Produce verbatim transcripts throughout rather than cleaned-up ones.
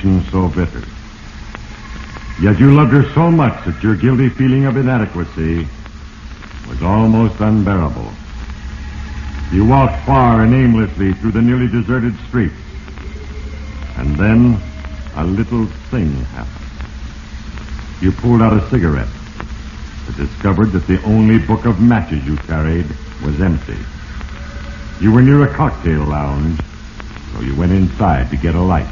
separation so bitter. Yet you loved her so much that your guilty feeling of inadequacy was almost unbearable. You walked far and aimlessly through the nearly deserted streets. And then a little thing happened. You pulled out a cigarette and discovered that the only book of matches you carried was empty. You were near a cocktail lounge, so you went inside to get a light.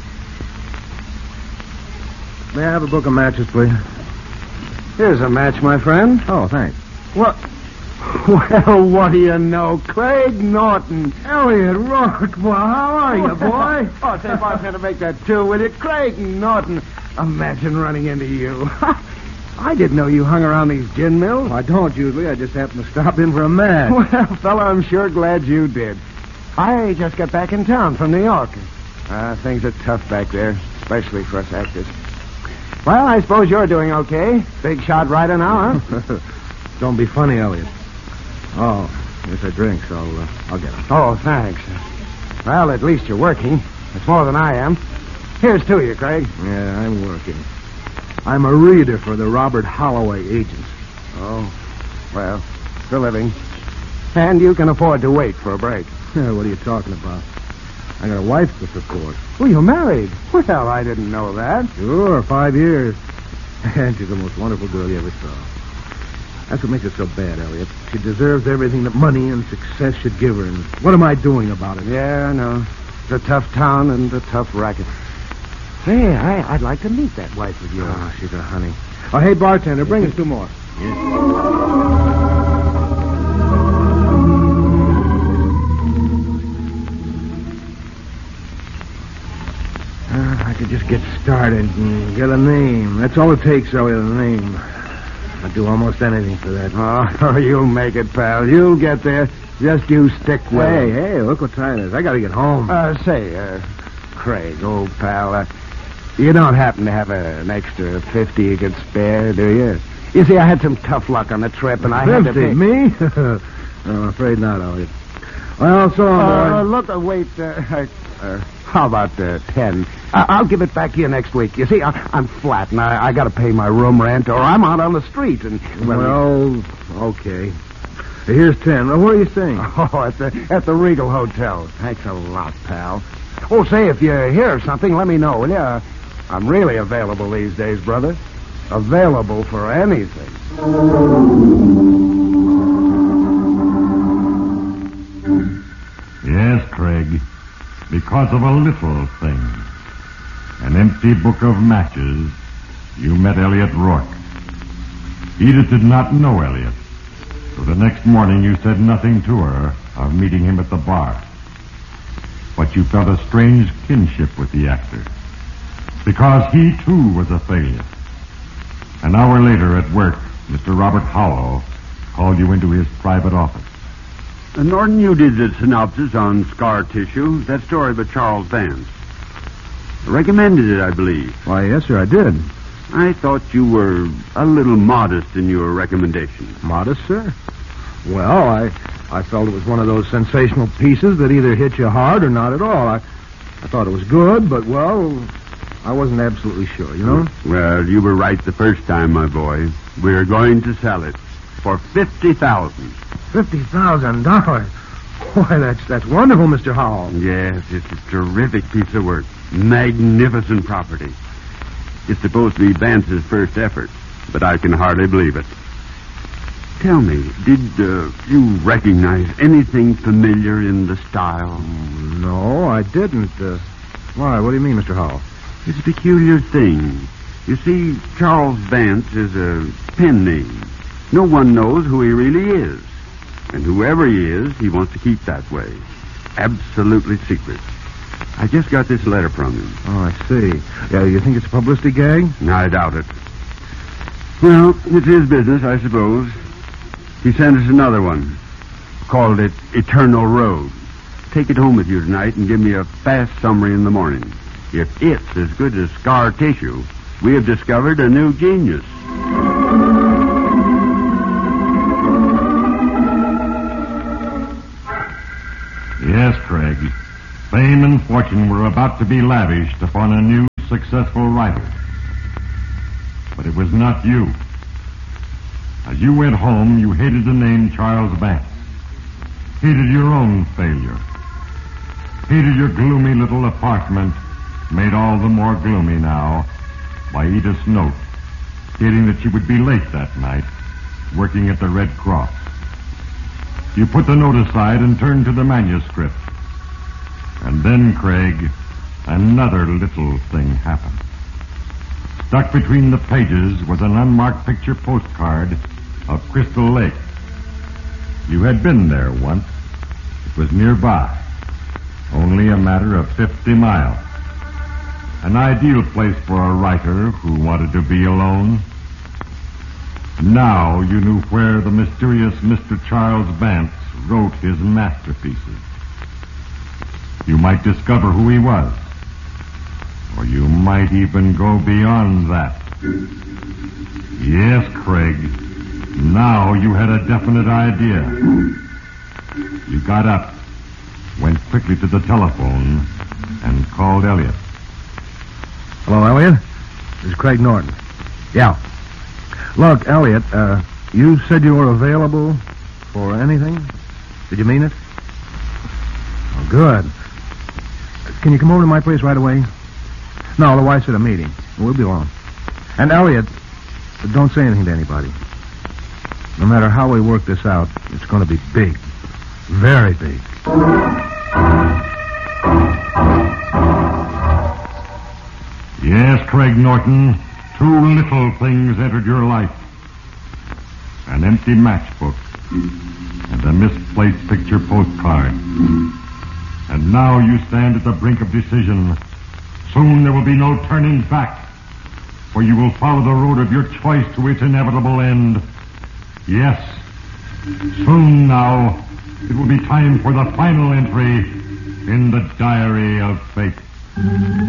May I have a book of matches, please? Here's a match, my friend. Oh, thanks. What? Well, what do you know? Craig Norton. Elliot Rourke. Well, how are you, boy? Oh, say, bartender, make that two, will you? Craig Norton. Imagine running into you. I didn't know you hung around these gin mills. Well, I don't usually. I just happen to stop in for a match. Well, fella, I'm sure glad you did. I just got back in town from New York. Uh, things are tough back there, especially for us actors. Well, I suppose you're doing okay. Big shot writer now, huh? Don't be funny, Elliot. Oh, yes, I drink, so uh, I'll get it. Oh, thanks. Well, at least you're working. It's more than I am. Here's to you, Craig. Yeah, I'm working. I'm a reader for the Robert Holloway agents. Oh, well, for a living. And you can afford to wait for a break. Yeah, what are you talking about? I got a wife to support. Oh, you're married? Well, I didn't know that. Sure, five years. And she's the most wonderful girl you ever saw. That's what makes it so bad, Elliot. She deserves everything that money and success should give her. And what am I doing about it? Yeah, I know. It's a tough town and a tough racket. Say, I, I'd like to meet that wife of yours. Oh, she's a honey. Oh, hey, bartender, bring us two more. Yes. Uh, I could just get started and get a name. That's all it takes, Elliot, a name. I'd do almost anything for that. Oh, you'll make it, pal. You'll get there. Just you stick with Hey, it. hey, look what time it is. I gotta get home. Uh, say, uh, Craig, old pal, uh, you don't happen to have a, an extra fifty you could spare, do you? You see, I had some tough luck on the trip, and I had to pay... Me? No, I'm afraid not, Elliot. Well, so long, Uh, boy. look, uh, wait, uh, uh, how about uh, ten? Uh, I'll give it back to you next week. You see, I, I'm flat, and I, I got to pay my room rent, or I'm out on the street. And well, Well, okay. Here's ten. Well, where are you staying? oh, at the at the Regal Hotel. Thanks a lot, pal. Oh, say, if you hear of something, let me know, will you? Uh, I'm really available these days, brother. Available for anything. Yes, Craig. Because of a little thing. An empty book of matches, you met Elliot Rourke. Edith did not know Elliot, so the next morning you said nothing to her of meeting him at the bar. But you felt a strange kinship with the actor, because he, too, was a failure. An hour later at work, Mister Robert Howell called you into his private office. Uh, Norton, you did the synopsis on scar tissue, that story by Charles Vance. Recommended it, I believe. Why, yes, sir, I did. I thought you were a little modest in your recommendation. Modest, sir? Well, I I felt it was one of those sensational pieces that either hit you hard or not at all. I, I thought it was good, but, well, I wasn't absolutely sure, you know? Well, you were right the first time, my boy. We're going to sell it for fifty thousand dollars. Fifty thousand dollars? Why, that's that's wonderful, Mister Howell. Yes, it's a terrific piece of work. Magnificent property. It's supposed to be Vance's first effort, but I can hardly believe it. Tell me, did uh, you recognize anything familiar in the style? No, I didn't. Uh, why, what do you mean, Mister Howell? It's a peculiar thing. You see, Charles Vance is a pen name. No one knows who he really is. And whoever he is, he wants to keep that way. Absolutely secret. I just got this letter from him. Oh, I see. Yeah, you think it's a publicity gag? I doubt it. Well, it's his business, I suppose. He sent us another one. Called it Eternal Road. Take it home with you tonight and give me a fast summary in the morning. If it's as good as scar tissue, we have discovered a new genius. Yes, Craig. Fame and fortune were about to be lavished upon a new successful writer. But it was not you. As you went home, you hated the name Charles Vance. Hated your own failure. Hated your gloomy little apartment, made all the more gloomy now by Edith's note, stating that she would be late that night, working at the Red Cross. You put the note aside and turned to the manuscript. And then, Craig, another little thing happened. Stuck between the pages was an unmarked picture postcard of Crystal Lake. You had been there once. It was nearby, only a matter of fifty miles. An ideal place for a writer who wanted to be alone. Now you knew where the mysterious Mister Charles Vance wrote his masterpieces. You might discover who he was, or you might even go beyond that. Yes, Craig, now you had a definite idea. You got up, went quickly to the telephone, and called Elliot. Hello, Elliot? This is Craig Norton. Yeah. Look, Elliot, uh, you said you were available for anything? Did you mean it? Oh, good. Can you come over to my place right away? No, the wife's at a meeting. We'll be alone. And Elliot, don't say anything to anybody. No matter how we work this out, it's going to be big. Very big. Yes, Craig Norton, two little things entered your life. An empty matchbook and a misplaced picture postcard. And now you stand at the brink of decision. Soon there will be no turning back, for you will follow the road of your choice to its inevitable end. Yes, soon now, it will be time for the final entry in the diary of fate.